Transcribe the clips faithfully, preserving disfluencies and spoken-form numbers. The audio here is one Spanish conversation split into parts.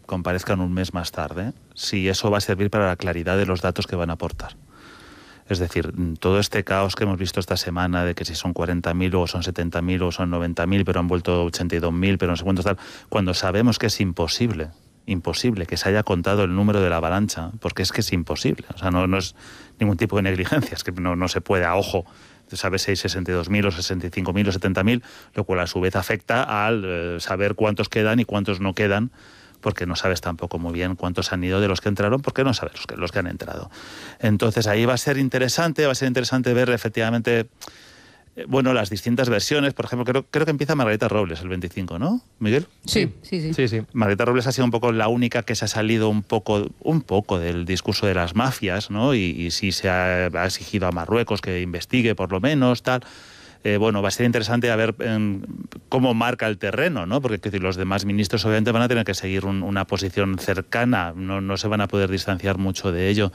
comparezcan un mes más tarde, si eso va a servir para la claridad de los datos que van a aportar. Es decir, todo este caos que hemos visto esta semana de que si son cuarenta mil o son setenta mil o son noventa mil, pero han vuelto ochenta y dos mil, pero no sé cuántos tal, cuando sabemos que es imposible, imposible que se haya contado el número de la avalancha, porque es que es imposible, o sea, no, no es ningún tipo de negligencia, es que no, no se puede a ojo saber si hay sesenta y dos mil o sesenta y cinco mil o setenta mil, lo cual a su vez afecta al eh, saber cuántos quedan y cuántos no quedan, porque no sabes tampoco muy bien cuántos han ido de los que entraron, porque no sabes los que, los que han entrado. Entonces ahí va a ser interesante, va a ser interesante ver efectivamente, eh, bueno, las distintas versiones. Por ejemplo, creo, creo que empieza Margarita Robles el veinticinco, ¿no, Miguel? Sí, sí, sí. sí, sí. Margarita Robles ha sido un poco la única que se ha salido un poco, un poco del discurso de las mafias, ¿no? Y, y sí se ha, ha exigido a Marruecos que investigue por lo menos, tal... Eh, bueno, va a ser interesante a ver eh, cómo marca el terreno, ¿no? Porque es decir, los demás ministros obviamente van a tener que seguir un, una posición cercana, no, no se van a poder distanciar mucho de ello.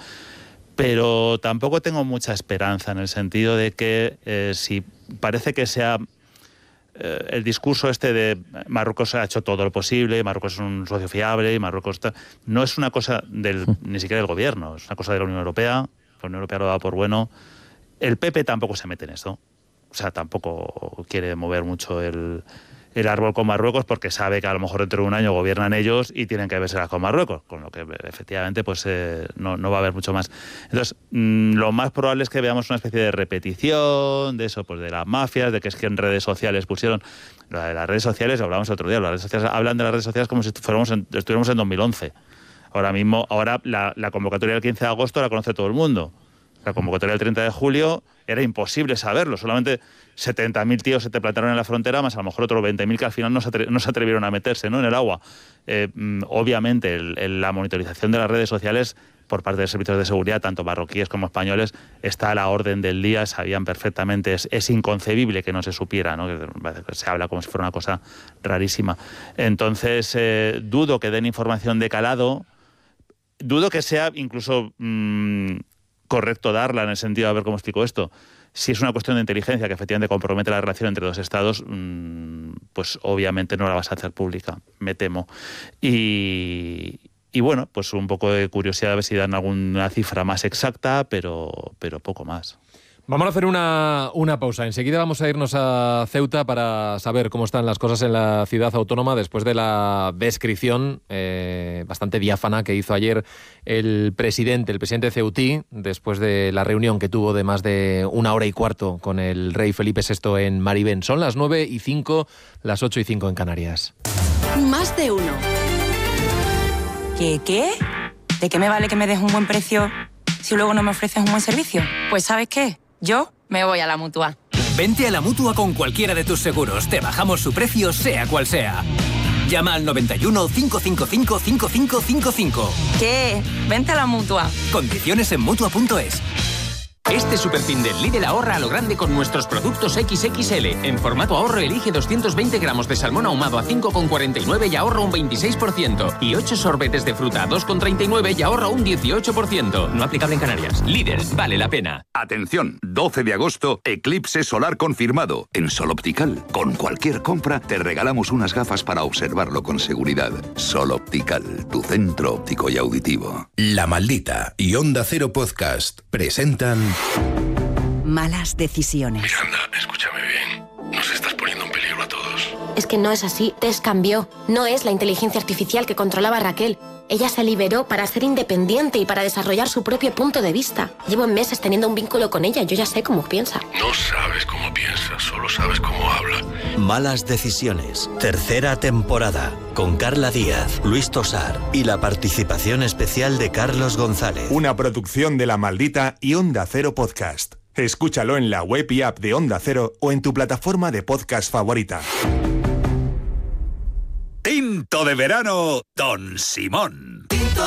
Pero tampoco tengo mucha esperanza en el sentido de que eh, si parece que sea eh, el discurso este de Marruecos ha hecho todo lo posible, Marruecos es un socio fiable, y Marruecos está, no es una cosa del, ni siquiera del gobierno, es una cosa de la Unión Europea, la Unión Europea lo da por bueno. El P P tampoco se mete en esto. O sea, tampoco quiere mover mucho el, el árbol con Marruecos porque sabe que a lo mejor dentro de un año gobiernan ellos y tienen que verse con Marruecos, con lo que efectivamente pues eh, no, no va a haber mucho más. Entonces, mmm, lo más probable es que veamos una especie de repetición de eso, pues de las mafias, de que es que en redes sociales pusieron... Lo de las redes sociales, hablábamos el otro día, las redes sociales hablan de las redes sociales como si fuéramos en, estuviéramos en dos mil once. Ahora mismo, ahora la, la convocatoria del quince de agosto la conoce todo el mundo. La convocatoria del treinta de julio era imposible saberlo. Solamente setenta mil tíos se te plantaron en la frontera, más a lo mejor otros veinte mil que al final no se, atre- no se atrevieron a meterse, ¿no?, en el agua. Eh, obviamente, el, el, la monitorización de las redes sociales por parte de servicios de seguridad, tanto marroquíes como españoles, está a la orden del día, sabían perfectamente. Es, es inconcebible que no se supiera, ¿no? Que se habla como si fuera una cosa rarísima. Entonces, eh, dudo que den información de calado, dudo que sea incluso... Mmm, correcto darla en el sentido de a ver cómo explico esto. Si es una cuestión de inteligencia que efectivamente compromete la relación entre dos estados, mmm, pues obviamente no la vas a hacer pública, me temo. Y, y bueno, pues un poco de curiosidad a ver si dan alguna cifra más exacta, pero, pero poco más. Vamos a hacer una, una pausa. Enseguida vamos a irnos a Ceuta para saber cómo están las cosas en la ciudad autónoma después de la descripción eh, bastante diáfana que hizo ayer el presidente, el presidente ceutí, después de la reunión que tuvo de más de una hora y cuarto con el rey Felipe sexto en Maribén. Son las nueve y cinco, las ocho y cinco en Canarias. Más de uno. ¿Qué, qué? ¿De qué me vale que me des un buen precio si luego no me ofreces un buen servicio? Pues ¿sabes qué? Yo me voy a la Mutua. Vente a la Mutua con cualquiera de tus seguros. Te bajamos su precio, sea cual sea. Llama al noventa y uno, cinco cinco cinco, cinco cinco cinco cinco. ¿Qué? Vente a la Mutua. Condiciones en Mutua punto es. Este superfin del Lidl ahorra a lo grande con nuestros productos equis equis ele. En formato ahorro elige doscientos veinte gramos de salmón ahumado a cinco con cuarenta y nueve y ahorra un veintiséis por ciento. Y ocho sorbetes de fruta a dos con treinta y nueve y ahorra un dieciocho por ciento. No aplicable en Canarias. Lidl, vale la pena. Atención, doce de agosto, eclipse solar confirmado. En Sol Optical, con cualquier compra, te regalamos unas gafas para observarlo con seguridad. Sol Optical, tu centro óptico y auditivo. La Maldita y Onda Cero Podcast presentan... Malas decisiones. Miranda, escúchame bien. Nos estás poniendo en peligro a todos. Es que no es así. Tess cambió. No es la inteligencia artificial que controlaba a Raquel. Ella se liberó para ser independiente y para desarrollar su propio punto de vista. Llevo meses teniendo un vínculo con ella. Yo ya sé cómo piensa. No sabes cómo piensa, solo sabes cómo habla. Malas decisiones. Tercera temporada. Con Carla Díaz, Luis Tosar y la participación especial de Carlos González. Una producción de La Maldita y Onda Cero Podcast. Escúchalo en la web y app de Onda Cero o en tu plataforma de podcast favorita. Tinto de verano, Don Simón.